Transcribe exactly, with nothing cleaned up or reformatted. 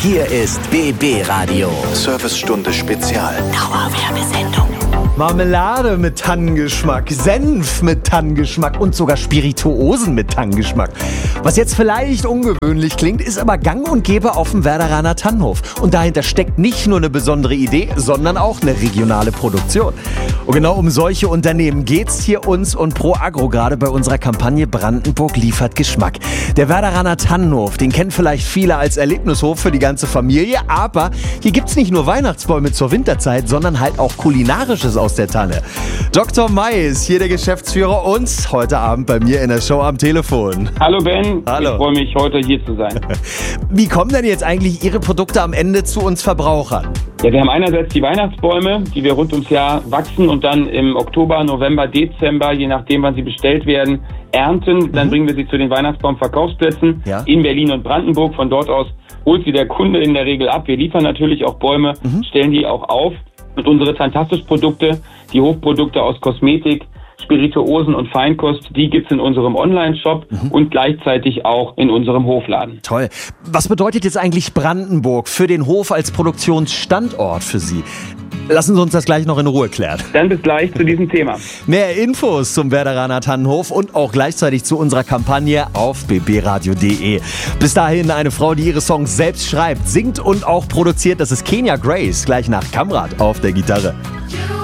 Hier ist B B Radio. Servicestunde Spezial. Dauerwerbesendung. Marmelade mit Tannengeschmack, Senf mit Tannengeschmack und sogar Spirituosen mit Tannengeschmack. Was jetzt vielleicht ungewöhnlich klingt, ist aber gang und gäbe auf dem Werderaner Tannenhof. Und dahinter steckt nicht nur eine besondere Idee, sondern auch eine regionale Produktion. Und genau um solche Unternehmen geht's hier uns und Pro Agro gerade bei unserer Kampagne Brandenburg liefert Geschmack. Der Werderaner Tannenhof, den kennen vielleicht viele als Erlebnishof für die ganze Familie, aber hier gibt's nicht nur Weihnachtsbäume zur Winterzeit, sondern halt auch Kulinarisches aus der Tanne. Doktor May ist hier der Geschäftsführer und heute Abend bei mir in der Show am Telefon. Hallo Ben, Hallo. Ich freue mich, heute hier zu sein. Wie kommen denn jetzt eigentlich Ihre Produkte am Ende zu uns Verbrauchern? Ja, wir haben einerseits die Weihnachtsbäume, die wir rund ums Jahr wachsen und dann im Oktober, November, Dezember, je nachdem wann sie bestellt werden, ernten. Dann mhm. bringen wir sie zu den Weihnachtsbaumverkaufsplätzen ja. in Berlin und Brandenburg. Von dort aus holt sie der Kunde in der Regel ab. Wir liefern natürlich auch Bäume, mhm. stellen die auch auf. Und unsere Fantastisch-Produkte, die Hochprodukte aus Kosmetik, Spirituosen und Feinkost, die gibt's in unserem Online-Shop mhm. und gleichzeitig auch in unserem Hofladen. Toll. Was bedeutet jetzt eigentlich Brandenburg für den Hof als Produktionsstandort für Sie? Lassen Sie uns das gleich noch in Ruhe klären. Dann bis gleich zu diesem Thema. Mehr Infos zum Werderaner Tannenhof und auch gleichzeitig zu unserer Kampagne auf b b radio punkt d e. Bis dahin eine Frau, die ihre Songs selbst schreibt, singt und auch produziert. Das ist Kenya Grace, gleich nach Kamrat auf der Gitarre.